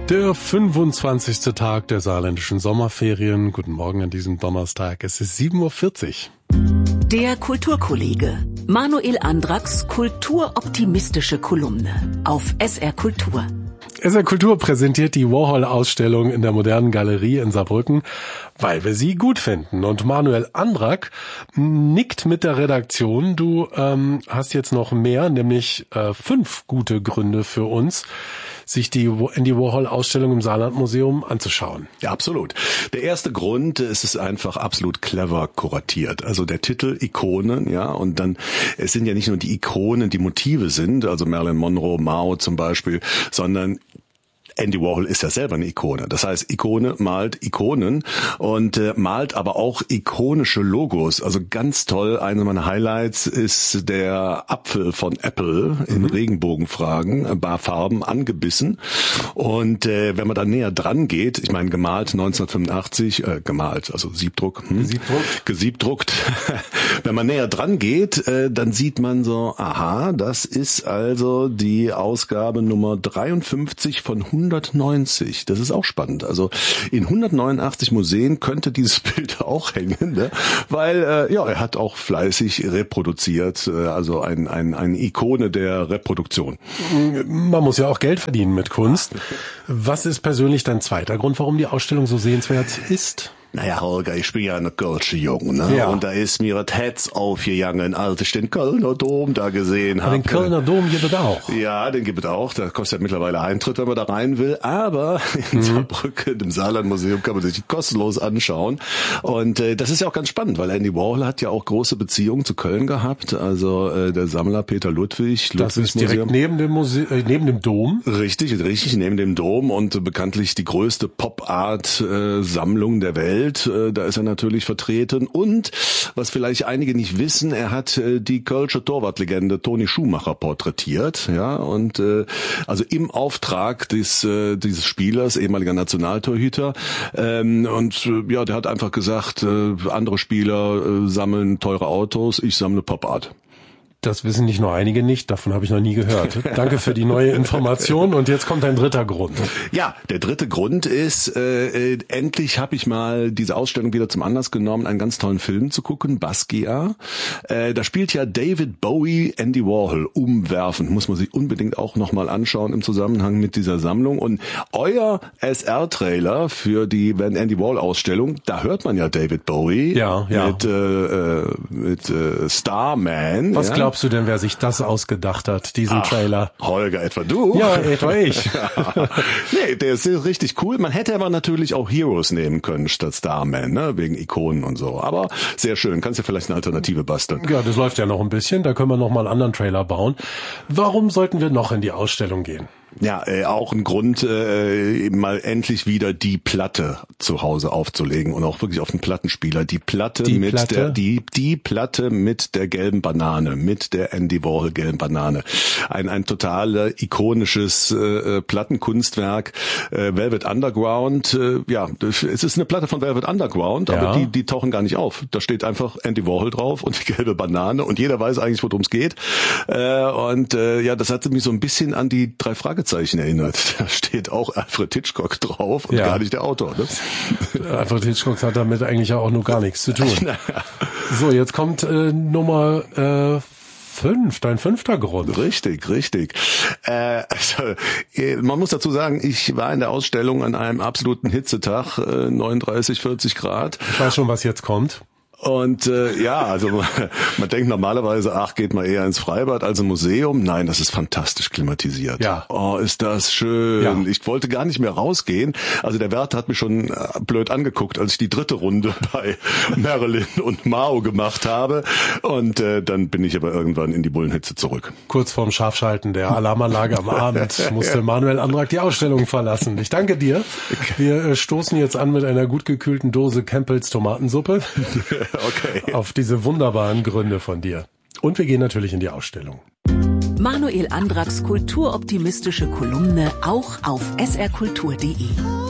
Der 25. Tag der saarländischen Sommerferien. Guten Morgen an diesem Donnerstag. Es ist 7.40 Uhr. Der Kulturkollege. Manuel Andracks kulturoptimistische Kolumne auf SR Kultur. SR Kultur präsentiert die Warhol-Ausstellung in der Modernen Galerie in Saarbrücken, weil wir sie gut finden. Und Manuel Andrack nickt mit der Redaktion. Du hast jetzt noch mehr, nämlich 5 gute Gründe für uns, sich die Andy Warhol-Ausstellung im Saarlandmuseum anzuschauen. Ja, absolut. Der erste Grund, es ist einfach absolut clever kuratiert. Also der Titel Ikonen, ja, und dann, es sind ja nicht nur die Ikonen, die Motive sind, also Marilyn Monroe, Mao zum Beispiel, sondern Andy Warhol ist ja selber eine Ikone. Das heißt, Ikone malt Ikonen und malt aber auch ikonische Logos. Also ganz toll. Eine meiner Highlights ist der Apfel von Apple in Regenbogenfarben angebissen. Und wenn man da näher dran geht, ich meine gemalt 1985, also Siebdruck, gesiebdruckt. Wenn man näher dran geht, dann sieht man so, aha, das ist also die Ausgabe Nummer 53 von 190. Das ist auch spannend. Also in 189 Museen könnte dieses Bild auch hängen, ne? Weil er hat auch fleißig reproduziert, also eine Ikone der Reproduktion. Man muss ja auch Geld verdienen mit Kunst. Was ist persönlich dein zweiter Grund, warum die Ausstellung so sehenswert ist? Naja, Holger, ich bin ja eine Kölsche Jung, ne? Ja. Und da ist mir das Herz aufgegangen, als ich den Kölner Dom da gesehen habe. Den Kölner Dom gibt es auch. Ja, den gibt es auch. Da kostet ja mittlerweile Eintritt, wenn man da rein will. Aber in Saarbrücken, im Saarlandmuseum, kann man sich die kostenlos anschauen. Und das ist ja auch ganz spannend, weil Andy Warhol hat ja auch große Beziehungen zu Köln gehabt. Also der Sammler Peter Ludwig. Das ist direkt neben dem Dom. Richtig, neben dem Dom und bekanntlich die größte Pop-Art-Sammlung der Welt. Da ist er natürlich vertreten und, was vielleicht einige nicht wissen, er hat die Kölsche Torwartlegende Toni Schumacher porträtiert, ja, und also im Auftrag dieses Spielers, ehemaliger Nationaltorhüter, der hat einfach gesagt, andere Spieler sammeln teure Autos, ich sammle Pop-Art. Das wissen nicht nur einige nicht, davon habe ich noch nie gehört. Danke für die neue Information und jetzt kommt ein dritter Grund. Ja, der dritte Grund ist, endlich habe ich mal diese Ausstellung wieder zum Anlass genommen, einen ganz tollen Film zu gucken, Basquiat. Da spielt ja David Bowie Andy Warhol umwerfend, muss man sich unbedingt auch nochmal anschauen im Zusammenhang mit dieser Sammlung. Und euer SR-Trailer für die Andy Warhol-Ausstellung, da hört man ja David Bowie mit Starman. Was glaubst du denn, wer sich das ausgedacht hat, diesen Trailer? Holger, etwa du? Ja, etwa ich. Nee, der ist richtig cool. Man hätte aber natürlich auch Heroes nehmen können statt Starman, ne, wegen Ikonen und so. Aber sehr schön. Kannst ja vielleicht eine Alternative basteln. Ja, das läuft ja noch ein bisschen. Da können wir noch mal einen anderen Trailer bauen. Warum sollten wir noch in die Ausstellung gehen? Ja, auch ein Grund, mal endlich wieder die Platte zu Hause aufzulegen und auch wirklich auf den Plattenspieler. Die Platte mit der gelben Banane, mit der Andy Warhol gelben Banane. Ein total ikonisches Plattenkunstwerk. Velvet Underground, es ist eine Platte von Velvet Underground, aber die tauchen gar nicht auf. Da steht einfach Andy Warhol drauf und die gelbe Banane und jeder weiß eigentlich, worum es geht. Das hatte mich so ein bisschen an die 3 Fragezeichen erinnert. Da steht auch Alfred Hitchcock drauf und gar nicht der Autor. Ne? Alfred Hitchcock hat damit eigentlich auch nur gar nichts zu tun. So, jetzt kommt Nummer 5, dein 5. Grund. Richtig. Man muss dazu sagen, ich war in der Ausstellung an einem absoluten Hitzetag, 39, 40 Grad. Ich weiß schon, was jetzt kommt. Und man denkt normalerweise, geht mal eher ins Freibad als im Museum. Nein, das ist fantastisch klimatisiert. Ja. Oh, ist das schön. Ja. Ich wollte gar nicht mehr rausgehen. Also der Wärter hat mich schon blöd angeguckt, als ich die 3. Runde bei Marilyn und Mao gemacht habe. Und dann bin ich aber irgendwann in die Bullenhitze zurück. Kurz vorm Scharfschalten der Alarmanlage am Abend musste Manuel Andrack die Ausstellung verlassen. Ich danke dir. Wir stoßen jetzt an mit einer gut gekühlten Dose Campbells Tomatensuppe. Okay. Auf diese wunderbaren Gründe von dir. Und wir gehen natürlich in die Ausstellung. Manuel Andracks kulturoptimistische Kolumne auch auf srkultur.de.